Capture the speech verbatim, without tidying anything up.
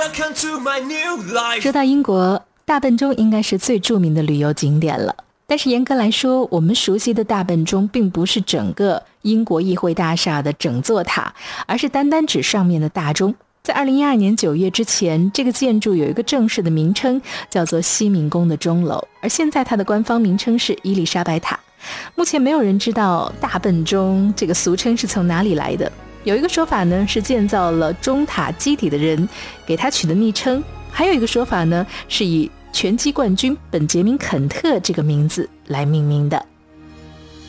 说到英国，大笨钟应该是最著名的旅游景点了。但是严格来说，我们熟悉的大笨钟并不是整个英国议会大厦的整座塔，而是单单指上面的大钟。在二零一二年九月之前，这个建筑有一个正式的名称，叫做西敏宫的钟楼，而现在它的官方名称是伊丽莎白塔。目前没有人知道大笨钟这个俗称是从哪里来的。有一个说法呢，是建造了钟塔基底的人给它取的昵称，还有一个说法呢，是以拳击冠军本杰明·肯特这个名字来命名的。